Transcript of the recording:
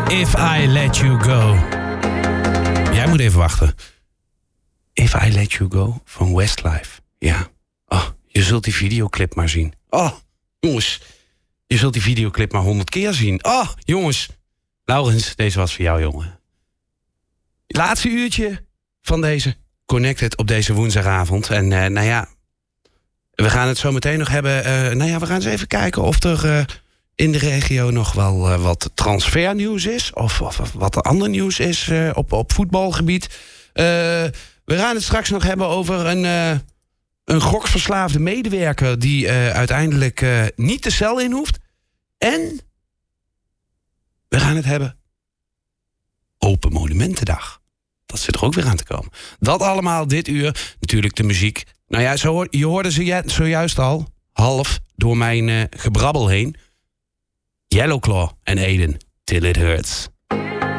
If I Let You Go. Jij moet even wachten. If I Let You Go van Westlife. Ja. Oh, je zult die videoclip maar zien. Oh, jongens. Je zult die videoclip maar 100 keer zien. Oh, jongens. Laurens, deze was voor jou, jongen. Laatste uurtje van deze Connected op deze woensdagavond. En nou ja, we gaan het zo meteen nog hebben. We gaan eens even kijken of er in de regio nog wel wat transfernieuws is. Of wat er ander nieuws is op voetbalgebied. We gaan het straks nog hebben over een gokverslaafde medewerker die uiteindelijk niet de cel in hoeft. En we gaan het hebben Open Monumentendag. Dat zit er ook weer aan te komen. Dat allemaal dit uur. Natuurlijk de muziek. Nou ja, je hoorde ze zojuist al. Half door mijn gebrabbel heen. Yellowclaw en Aiden. Till It Hurts.